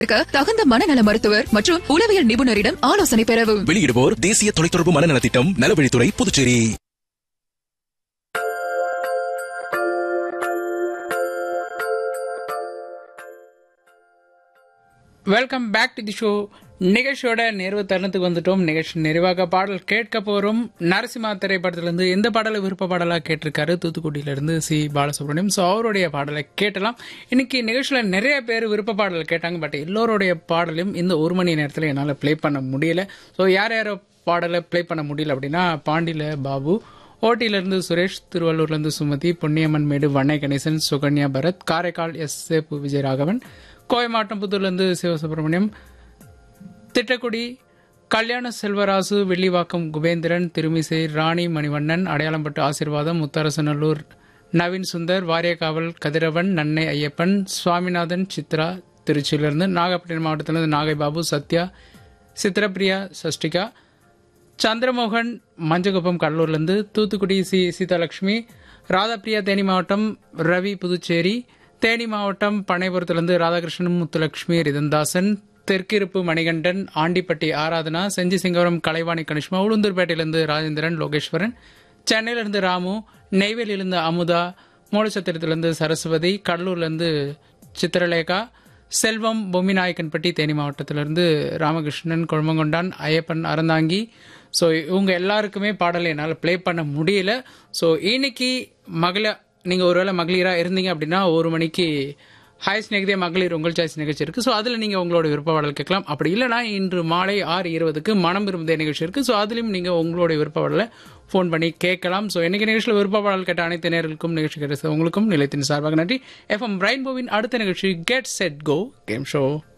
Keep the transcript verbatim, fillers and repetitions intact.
தகுந்த மனநல மருத்துவர் மற்றும் உளவியல் நிபுணரிடம் ஆலோசனை பெறவும். வெளியிடுவோர் தேசிய தொலைத்தொடர்பு மனநல திட்டம், நலவழித்துறை, Puducherry. Welcome back to the show. நிகழ்ச்சியோட நிறைவு தருணத்துக்கு வந்துட்டோம். நிகழ்ச்சி நிறைவாக பாடல் கேட்க போறோம். நரசிம்மா திரைப்படத்திலிருந்து எந்த பாடலை விருப்ப பாடலா கேட்டிருக்காரு தூத்துக்குடியிலிருந்து சி பாலசுப்ரமணியம். ஸோ அவருடைய பாடலை கேட்டலாம். இன்னைக்கு நிகழ்ச்சியில நிறைய பேர் விருப்ப பாடல் கேட்டாங்க. பட் எல்லோருடைய பாடலையும் இந்த ஒரு மணி நேரத்தில் என்னால் பிளே பண்ண முடியல. ஸோ யார் யாரோ பாடலை பிளே பண்ண முடியல அப்படின்னா, பாண்டியில பாபு, ஓட்டியிலிருந்து சுரேஷ், திருவள்ளூர்லேருந்து சுமதி, பொன்னியம்மன் மேடு வண்ணை கணேசன், சுகன்யா பரத், காரைக்கால் எஸ் சேப்பு விஜயராகவன், கோயமாட்டம் புத்தூர்லேருந்து சிவசுப்ரமணியம், திட்டக்குடி கல்யாண செல்வராசு, வெள்ளிவாக்கம் குபேந்திரன், திருமிசை ராணி மணிவண்ணன், அடையாளம்பட்டு ஆசீர்வாதம், முத்தரசநல்லூர் நவீன் சுந்தர், வாரியக்காவல் கதிரவன், நன்னை ஐயப்பன், சுவாமிநாதன், சித்ரா திருச்சியிலிருந்து, நாகப்பட்டினம் மாவட்டத்திலிருந்து நாகைபாபு, சத்யா, சித்திரப்பிரியா, சஷ்டிகா, சந்திரமோகன் மஞ்சகுப்பம் கடலூர்லேருந்து, தூத்துக்குடி சி சீதாலட்சுமி, ராதாபிரியா தேனி மாவட்டம், ரவி புதுச்சேரி, தேனி மாவட்டம் பனைபுரத்திலிருந்து ராதாகிருஷ்ணன், முத்துலட்சுமி, ரிதன்தாசன், தெற்கிருப்பு மணிகண்டன், ஆண்டிப்பட்டி ஆராதனா, செஞ்சி சிங்கவரம் கலைவாணி கனிஷ்மா, உளுந்தூர்பேட்டையிலிருந்து ராஜேந்திரன் லோகேஸ்வரன், சென்னையிலிருந்து ராமு, நெய்வேலியிலிருந்து அமுதா, மூலச்சத்திரத்திலிருந்து சரஸ்வதி, கடலூர்லேருந்து சித்திரலேகா, செல்வம் பொம்மிநாயக்கன்பட்டி, தேனி மாவட்டத்திலிருந்து ராமகிருஷ்ணன், கொழுமங்கொண்டான், ஐயப்பன் அறந்தாங்கி. ஸோ இவங்க எல்லாருக்குமே பாடலை என்னால் பிளே பண்ண முடியல. ஸோ இன்னைக்கு மகள நீங்கள் ஒருவேளை மகளிராக இருந்தீங்க அப்படின்னா ஒரு மணிக்கு ஹாய் ஸ்நேகிதே மகளிர் உங்கள் சாய்ஸ் நிகழ்ச்சி இருக்குது. ஸோ அதில் நீங்கள் உங்களோட விருப்ப பாடல் கேட்கலாம். அப்படி இல்லைனா இன்று மாலை ஆறு இருபதுக்கு மனம் விரும்புதே நிகழ்ச்சி இருக்குது. ஸோ அதுலேயும் நீங்கள் உங்களோட விருப்ப பாடலை ஃபோன் பண்ணி கேட்கலாம். ஸோ இன்னைக்கு நிகழ்ச்சியில் விருப்ப பாடல் கேட்ட அனைத்து நேர்களுக்கும், நிகழ்ச்சி கேட்ட உங்களுக்கும் நிலையத்தின் சார்பாக நன்றி. எஃப்எம் ரெயின்போவின் அடுத்த நிகழ்ச்சி get set go game show.